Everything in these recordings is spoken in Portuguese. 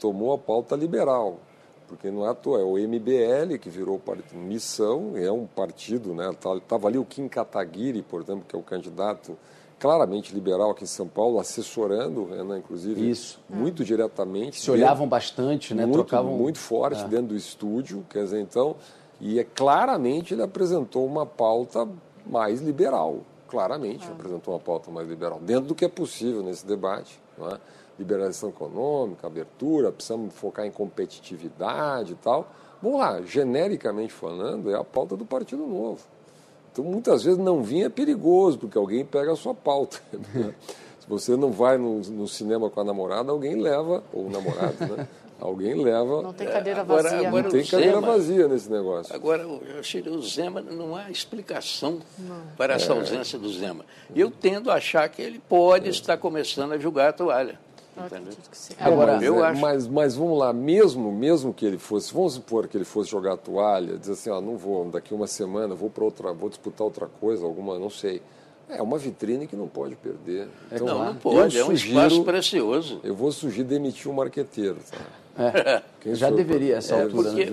retomou a pauta liberal, porque não é à toa, é o MBL que virou Missão, é um partido, né? Estava ali o Kim Kataguiri, por exemplo, que é o candidato claramente liberal aqui em São Paulo, assessorando o Renan, inclusive, muito diretamente. Se olhavam bastante, né? Trocavam muito forte dentro do estúdio, quer dizer, então, e claramente ele apresentou uma pauta mais liberal, claramente apresentou uma pauta mais liberal, dentro do que é possível nesse debate, não é? Liberalização econômica, abertura, precisamos focar em competitividade e tal. Vamos lá, genericamente falando, é a pauta do Partido Novo. Então, muitas vezes não vir é perigoso, porque alguém pega a sua pauta. Se você não vai no cinema com a namorada, alguém leva, ou o namorado, né? Alguém leva... Não tem cadeira vazia. Não tem cadeira vazia nesse negócio. Agora, eu achei que o Zema, não há explicação para essa ausência do Zema. Eu tendo a achar que ele pode estar começando a jogar a toalha. Agora, mas vamos lá, mesmo que ele fosse, vamos supor que ele fosse jogar a toalha, dizer assim, não vou, daqui uma semana vou disputar outra coisa, alguma, não sei. É uma vitrine que não pode perder. Então, não pode, é um espaço precioso. Eu vou sugerir demitir o marqueteiro. Tá? Já deveria essa altura. Porque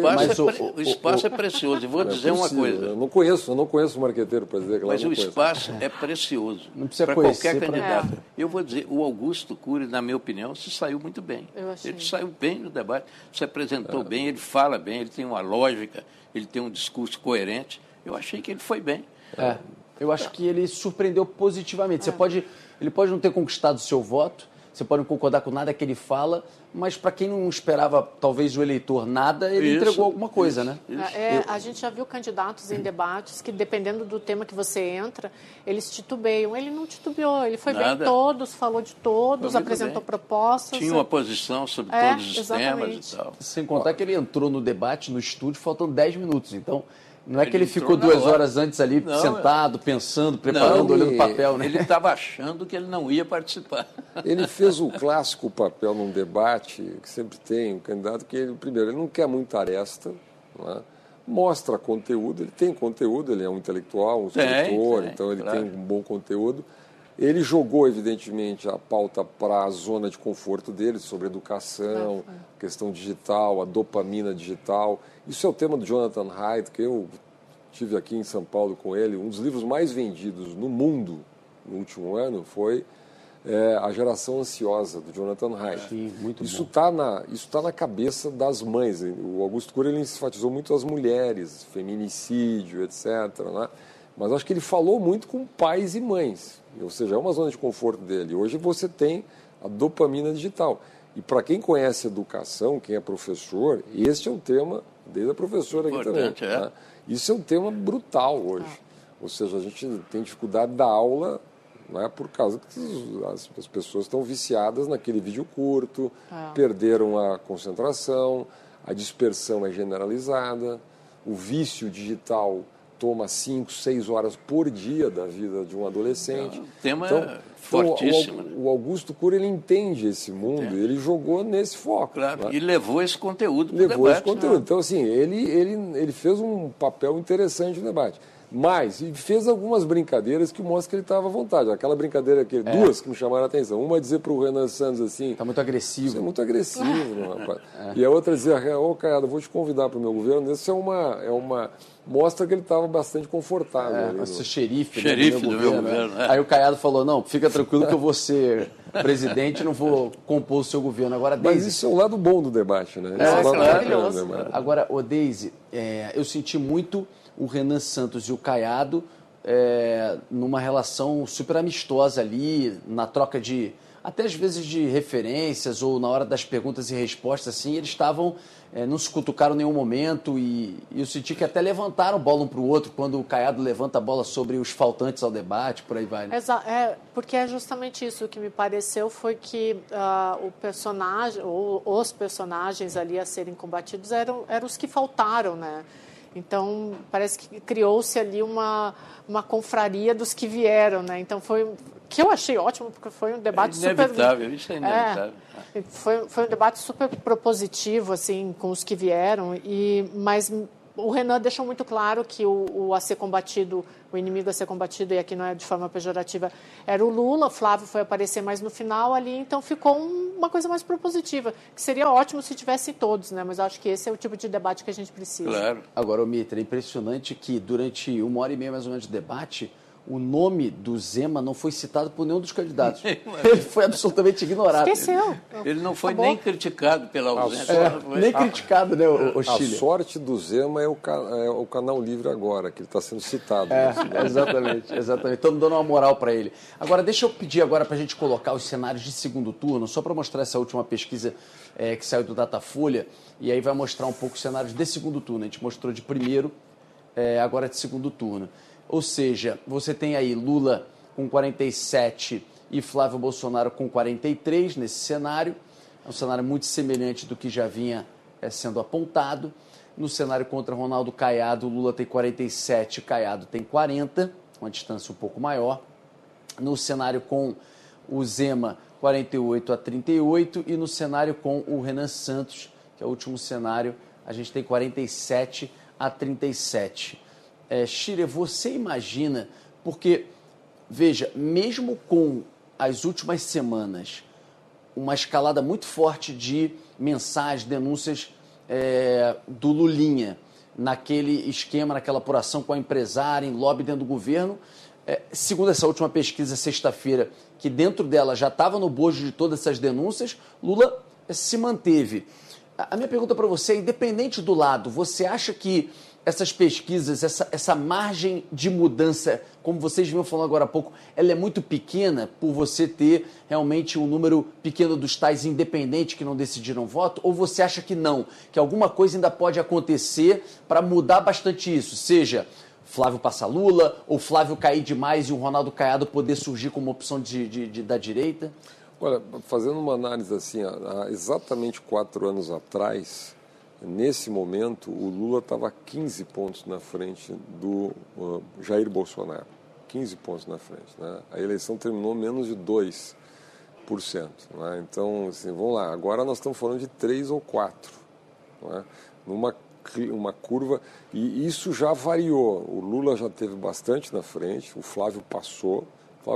o espaço é precioso. E vou dizer uma coisa. Eu não conheço o marqueteiro para dizer que mas o espaço é precioso para qualquer candidato. Eu vou dizer, o Augusto Cury, na minha opinião, se saiu muito bem. Ele saiu bem no debate, se apresentou bem, ele fala bem, ele tem uma lógica, ele tem um discurso coerente. Eu achei que ele foi bem. Eu acho que ele surpreendeu positivamente. Ele pode não ter conquistado o seu voto, você pode não concordar com nada que ele fala, mas para quem não esperava, talvez, o eleitor nada, ele entregou alguma coisa, né? A gente já viu candidatos em debates que, dependendo do tema que você entra, eles titubeiam. Ele não titubeou, ele foi bem em todos, falou de todos, apresentou propostas. Tinha uma posição sobre todos os temas e tal. Sem contar que ele entrou no debate, no estúdio, faltando 10 minutos. Então, não é que ele ficou 2 horas antes ali, sentado, pensando, preparando, olhando o papel, né? Ele estava achando que ele não ia participar. Ele fez o clássico papel num debate, que sempre tem um candidato, que ele, primeiro, ele não quer muita aresta, não é? Mostra conteúdo, ele tem conteúdo, ele é um intelectual, um escritor, então ele tem um bom conteúdo. Ele jogou, evidentemente, a pauta para a zona de conforto dele, sobre educação, questão digital, a dopamina digital. Isso é o tema do Jonathan Haidt, que eu tive aqui em São Paulo com ele. Um dos livros mais vendidos no mundo no último ano foi A Geração Ansiosa, do Jonathan Haidt. Sim, muito isso está na cabeça das mães. O Augusto Cury ele enfatizou muito as mulheres, feminicídio, etc., né? Mas acho que ele falou muito com pais e mães, ou seja, é uma zona de conforto dele. Hoje você tem a dopamina digital. E para quem conhece educação, quem é professor, este é um tema, desde a professora aqui também. Né? Isso é um tema brutal hoje. Ou seja, a gente tem dificuldade da aula, né, por causa que as pessoas estão viciadas naquele vídeo curto, perderam a concentração, a dispersão é generalizada, o vício digital toma 5, 6 horas por dia da vida de um adolescente. O tema é fortíssimo. O Augusto Cury, ele entende esse mundo, ele jogou nesse foco. Claro, né? E levou esse conteúdo para o debate. Levou esse conteúdo. Então, assim, ele fez um papel interessante no debate. Mas fez algumas brincadeiras que mostram que ele estava à vontade. Aquela brincadeira, duas que me chamaram a atenção. Uma dizer para o Renan Santos assim... Está muito agressivo. Você é muito agressivo, rapaz. E a outra dizer, Caiado, vou te convidar para o meu governo. Isso mostra que ele estava bastante confortável. Ser xerife do meu governo. Aí o Caiado falou, não, fica tranquilo que eu vou ser presidente e não vou compor o seu governo. Agora, Deise... Mas isso é o lado bom do debate, né? Agora, Deise, eu senti muito o Renan Santos e o Caiado numa relação super amistosa ali, na troca de, até às vezes de referências ou na hora das perguntas e respostas, assim, eles estavam, não se cutucaram em nenhum momento e eu senti que até levantaram bola um para o outro quando o Caiado levanta a bola sobre os faltantes ao debate, por aí vai. Né? Porque é justamente isso, o que me pareceu foi que o personagem, ou os personagens ali a serem combatidos eram os que faltaram, né? Então, parece que criou-se ali uma confraria dos que vieram, né? Então, que eu achei ótimo, porque foi um debate inevitável, isso é inevitável. Foi um debate super propositivo, assim, com os que vieram, mas o Renan deixou muito claro que o a ser combatido, o inimigo a ser combatido, e aqui não é de forma pejorativa, era o Lula. Flávio foi aparecer mais no final ali, então ficou uma coisa mais propositiva, que seria ótimo se tivessem todos, né? Mas acho que esse é o tipo de debate que a gente precisa. Claro. Agora, Mitra, é impressionante que durante 1h30 mais ou menos de debate, o nome do Zema não foi citado por nenhum dos candidatos. Ele foi absolutamente ignorado. Esqueceu. Ele não foi nem criticado pela ausência. Nem criticado, né, o Chile? A sorte do Zema é o Canal Livre agora, que ele está sendo citado. Exatamente. Estamos dando uma moral para ele. Agora, deixa eu pedir agora para a gente colocar os cenários de segundo turno, só para mostrar essa última pesquisa que saiu do Datafolha, e aí vai mostrar um pouco os cenários de segundo turno. A gente mostrou de primeiro, agora de segundo turno. Ou seja, você tem aí Lula com 47 e Flávio Bolsonaro com 43 nesse cenário. É um cenário muito semelhante do que já vinha sendo apontado. No cenário contra Ronaldo Caiado, Lula tem 47, Caiado tem 40, uma distância um pouco maior. No cenário com o Zema, 48-38. E no cenário com o Renan Santos, que é o último cenário, a gente tem 47-37. Chile, você imagina, porque, veja, mesmo com as últimas semanas, uma escalada muito forte de mensagens, denúncias do Lulinha, naquele esquema, naquela apuração com a empresária, em lobby dentro do governo, segundo essa última pesquisa, sexta-feira, que dentro dela já estava no bojo de todas essas denúncias, Lula se manteve. A minha pergunta para você é, independente do lado, você acha que essas pesquisas, essa margem de mudança, como vocês vinham falando agora há pouco, ela é muito pequena por você ter realmente um número pequeno dos tais independentes que não decidiram voto? Ou você acha que não, que alguma coisa ainda pode acontecer para mudar bastante isso? Seja Flávio passar Lula, ou Flávio cair demais e o Ronaldo Caiado poder surgir como opção da direita? Olha, fazendo uma análise assim, há exatamente 4 anos atrás, nesse momento, o Lula estava 15 pontos na frente do Jair Bolsonaro. 15 pontos na frente. Né? A eleição terminou menos de 2%. Né? Então, assim, vamos lá, agora nós estamos falando de 3 ou 4. Né? Uma curva, e isso já variou. O Lula já teve bastante na frente, o Flávio passou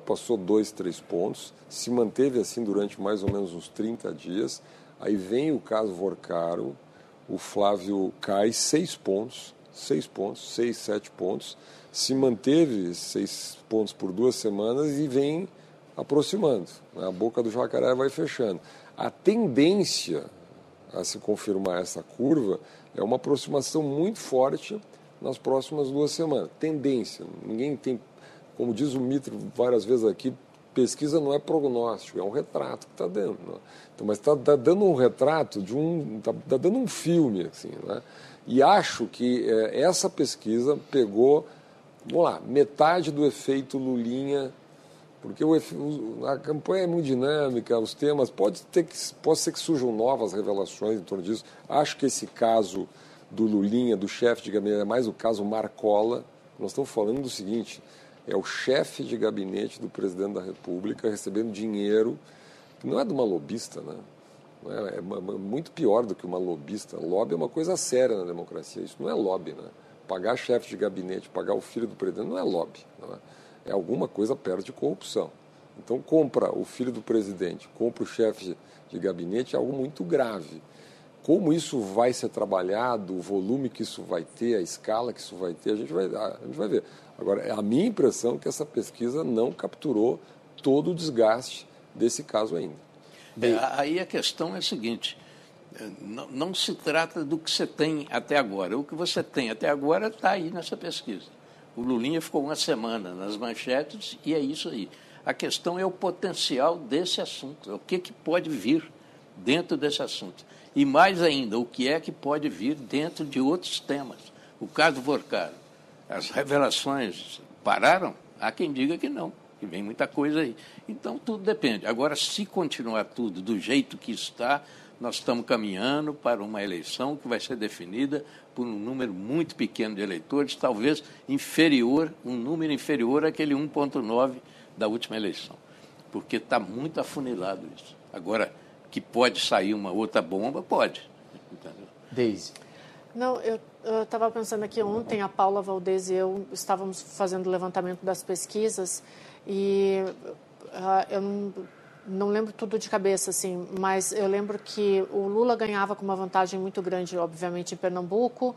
2, 3 pontos, se manteve assim durante mais ou menos uns 30 dias, aí vem o caso Vorcaro, o Flávio cai 6 pontos, 7 pontos, se manteve 6 pontos por 2 semanas e vem aproximando. A boca do jacaré vai fechando. A tendência a se confirmar essa curva é uma aproximação muito forte nas próximas 2 semanas. Tendência. Ninguém tem, como diz o Mitro várias vezes aqui, pesquisa não é prognóstico, é um retrato que está dando. Né? Então, mas está dando um retrato está dando um filme, assim, né? E acho que essa pesquisa pegou, vamos lá, metade do efeito Lulinha, porque a campanha é muito dinâmica, os temas, pode ser que surjam novas revelações em torno disso. Acho que esse caso do Lulinha, do chefe de gabinete, é mais o caso Marcola. Nós estamos falando do seguinte: é o chefe de gabinete do presidente da República recebendo dinheiro, que não é de uma lobista, né? É muito pior do que uma lobista. Lobby é uma coisa séria na democracia, isso não é lobby, né? Pagar chefe de gabinete, pagar o filho do presidente não é lobby, não é? É alguma coisa perto de corrupção. Então, compra o filho do presidente, compra o chefe de gabinete, é algo muito grave. Como isso vai ser trabalhado, o volume que isso vai ter, a escala que isso vai ter, a gente vai ver. Agora, é a minha impressão que essa pesquisa não capturou todo o desgaste desse caso ainda. Aí a questão é a seguinte: não se trata do que você tem até agora. O que você tem até agora está aí nessa pesquisa. O Lulinha ficou 1 semana nas manchetes e é isso aí. A questão é o potencial desse assunto, o que pode vir dentro desse assunto. E mais ainda, o que é que pode vir dentro de outros temas. O caso Vorcaro, as revelações pararam? Há quem diga que não, que vem muita coisa aí. Então, tudo depende. Agora, se continuar tudo do jeito que está, nós estamos caminhando para uma eleição que vai ser definida por um número muito pequeno de eleitores, talvez um número inferior àquele 1,9 da última eleição, porque está muito afunilado isso. Agora, que pode sair uma outra bomba, pode. Entendeu? Deise. Não, eu estava pensando aqui ontem, a Paula Valdez e eu estávamos fazendo o levantamento das pesquisas e eu não lembro tudo de cabeça, assim, mas eu lembro que o Lula ganhava com uma vantagem muito grande, obviamente, em Pernambuco.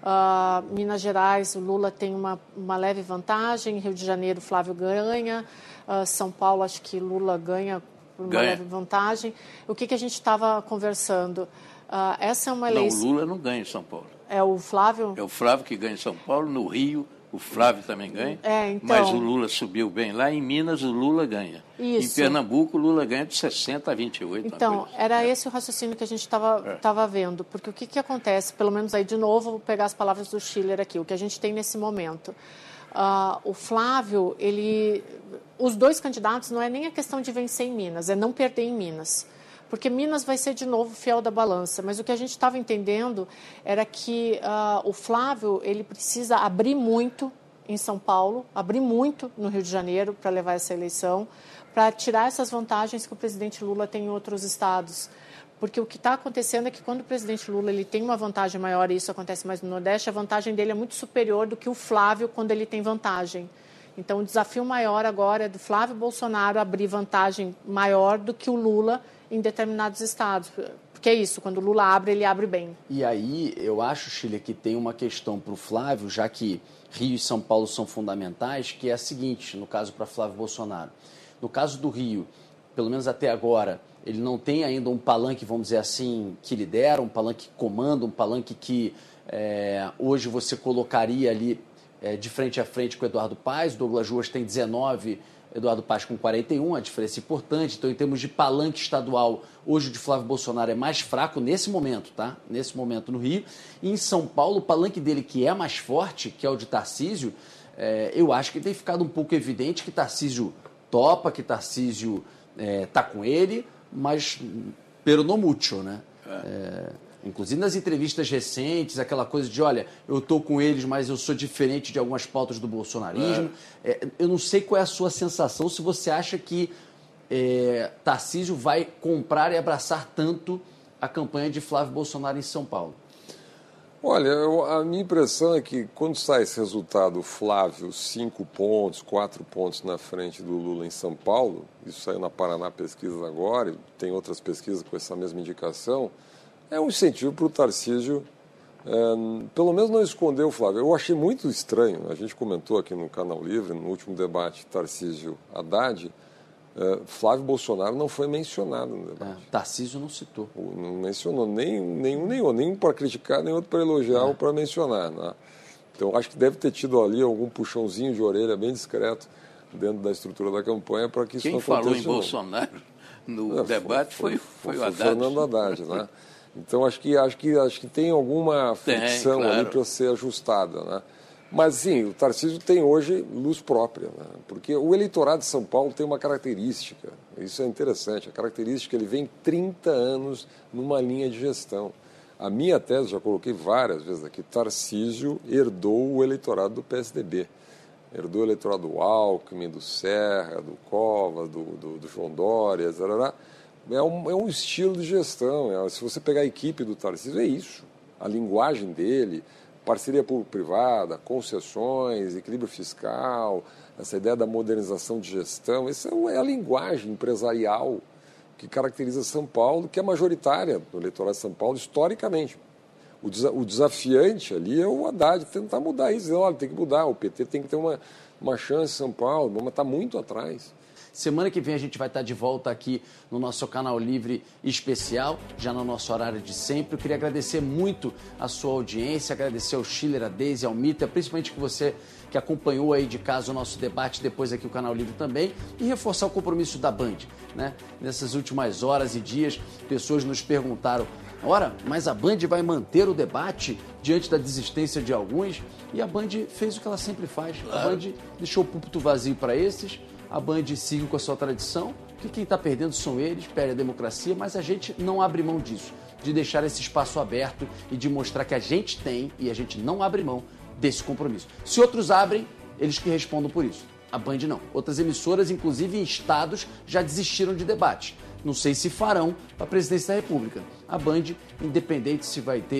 Minas Gerais, o Lula tem uma leve vantagem. Rio de Janeiro, Flávio ganha. São Paulo, acho que Lula ganha por uma leve vantagem. O que a gente estava conversando? Essa é uma eleição... Não, o Lula não ganha em São Paulo. É o Flávio? É o Flávio que ganha em São Paulo. No Rio, o Flávio também ganha. Então... Mas o Lula subiu bem lá. Em Minas, o Lula ganha. Isso. Em Pernambuco, o Lula ganha de 60 a 28. Então, era esse o raciocínio que a gente estava vendo. Porque o que acontece, pelo menos aí de novo, vou pegar as palavras do Schiller aqui, o que a gente tem nesse momento. O Flávio, os dois candidatos não é nem a questão de vencer em Minas, é não perder em Minas. Porque Minas vai ser, de novo, fiel da balança. Mas o que a gente estava entendendo era que o Flávio ele precisa abrir muito em São Paulo, abrir muito no Rio de Janeiro para levar essa eleição, para tirar essas vantagens que o presidente Lula tem em outros estados. Porque o que está acontecendo é que quando o presidente Lula ele tem uma vantagem maior, e isso acontece mais no Nordeste, a vantagem dele é muito superior do que o Flávio quando ele tem vantagem. Então, o desafio maior agora é do Flávio Bolsonaro abrir vantagem maior do que o Lula em determinados estados. Porque é isso, quando o Lula abre, ele abre bem. E aí, eu acho, Schiller, que tem uma questão para o Flávio, já que Rio e São Paulo são fundamentais, que é a seguinte, no caso para Flávio Bolsonaro. No caso do Rio, pelo menos até agora, ele não tem ainda um palanque, vamos dizer assim, que lidera, um palanque que comanda, um palanque que hoje você colocaria ali de frente a frente com o Eduardo Paes. Douglas Ruas tem 19, Eduardo Paes com 41, a diferença é importante. Então, em termos de palanque estadual, hoje o de Flávio Bolsonaro é mais fraco nesse momento, tá? Nesse momento no Rio. E em São Paulo, o palanque dele que é mais forte, que é o de Tarcísio, eu acho que tem ficado um pouco evidente que Tarcísio topa, que Tarcísio tá com ele, mas pero no mucho, né? Inclusive nas entrevistas recentes, aquela coisa de, olha, eu estou com eles, mas eu sou diferente de algumas pautas do bolsonarismo. Eu não sei qual é a sua sensação, se você acha que Tarcísio vai comprar e abraçar tanto a campanha de Flávio Bolsonaro em São Paulo. Olha, a minha impressão é que quando sai esse resultado, Flávio, 5 pontos, 4 pontos na frente do Lula em São Paulo, isso saiu na Paraná Pesquisas agora, e tem outras pesquisas com essa mesma indicação, é um incentivo para o Tarcísio, pelo menos não esconder o Flávio. Eu achei muito estranho, a gente comentou aqui no Canal Livre, no último debate Tarcísio-Haddad, Flávio Bolsonaro não foi mencionado no debate. Tarcísio não citou. Não mencionou nenhum para criticar, nem outro para elogiar ou para mencionar. Né? Então, acho que deve ter tido ali algum puxãozinho de orelha bem discreto dentro da estrutura da campanha para que isso não aconteça. Quem falou em Bolsonaro no debate foi o Haddad. Fernando Haddad, né? Então, acho que tem alguma fricção claro. Ali para ser ajustada, né? Mas, sim, o Tarcísio tem hoje luz própria, né? Porque o eleitorado de São Paulo tem uma característica, isso é interessante, a característica ele vem 30 anos numa linha de gestão. A minha tese, já coloquei várias vezes aqui, Tarcísio herdou o eleitorado do PSDB. Herdou o eleitorado do Alckmin, do Serra, do Covas, do João Dória, etc. É um estilo de gestão. Se você pegar a equipe do Tarcísio, é isso. A linguagem dele, parceria público-privada, concessões, equilíbrio fiscal, essa ideia da modernização de gestão, essa é a linguagem empresarial que caracteriza São Paulo, que é majoritária no eleitorado de São Paulo, historicamente. O desafiante ali é o Haddad tentar mudar isso. Olha, tem que mudar, o PT tem que ter uma chance em São Paulo, mas está muito atrás. Semana que vem a gente vai estar de volta aqui no nosso Canal Livre especial, já no nosso horário de sempre. Eu queria agradecer muito a sua audiência, agradecer ao Schiller, a Deise, ao Mita, principalmente que você que acompanhou aí de casa o nosso debate, depois aqui o Canal Livre também, e reforçar o compromisso da Band, né? Nessas últimas horas e dias, pessoas nos perguntaram, ora, mas a Band vai manter o debate diante da desistência de alguns? E a Band fez o que ela sempre faz. A Band deixou o púlpito vazio para esses, a Band siga com a sua tradição, que quem está perdendo são eles, perde a democracia, mas a gente não abre mão disso, de deixar esse espaço aberto e de mostrar que a gente tem e a gente não abre mão desse compromisso. Se outros abrem, eles que respondam por isso. A Band não. Outras emissoras, inclusive em estados, já desistiram de debate. Não sei se farão para a presidência da República. A Band, independente se vai ter